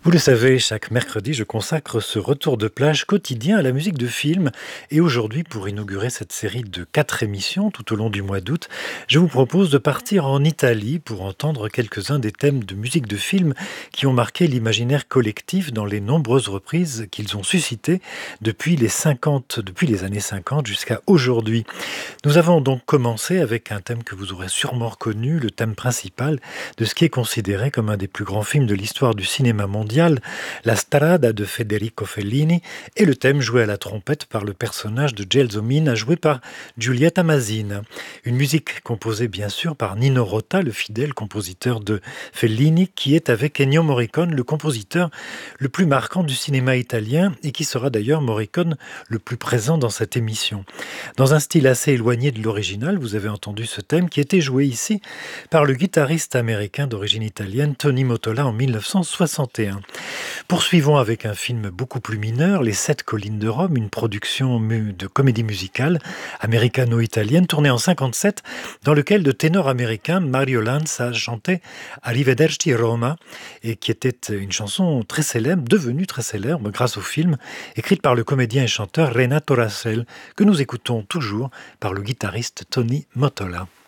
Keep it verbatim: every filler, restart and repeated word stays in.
Vous le savez, chaque mercredi, je consacre ce retour de plage quotidien à la musique de film. Et aujourd'hui, pour inaugurer cette série de quatre émissions tout au long du mois d'août, je vous propose de partir en Italie pour entendre quelques-uns des thèmes de musique de film qui ont marqué l'imaginaire collectif dans les nombreuses reprises qu'ils ont suscitées depuis les cinquante, depuis les années cinquante jusqu'à aujourd'hui. Nous avons donc commencé avec un thème que vous aurez sûrement reconnu, le thème principal de ce qui est considéré comme un des plus grands films de l'histoire du cinéma mondial, La Strada de Federico Fellini, et le thème joué à la trompette par le personnage de Gelsomina, joué par Giulietta Masina. Une musique composée bien sûr par Nino Rota, le fidèle compositeur de Fellini, qui est avec Ennio Morricone le compositeur le plus marquant du cinéma italien et qui sera d'ailleurs Morricone le plus présent dans cette émission. Dans un style assez éloigné de l'original, vous avez entendu ce thème qui était joué ici par le guitariste américain d'origine italienne Tony Mottola en mille neuf cent soixante et un. Poursuivons avec un film beaucoup plus mineur, Les Sept Collines de Rome, une production mu- de comédie musicale américano-italienne tournée en cinquante-sept, dans lequel le ténor américain Mario Lanza a chanté Arrivederci Roma, et qui était une chanson très célèbre, devenue très célèbre grâce au film, écrite par le comédien et chanteur Renato Rascel, que nous écoutons toujours par le guitariste Tony Mottola.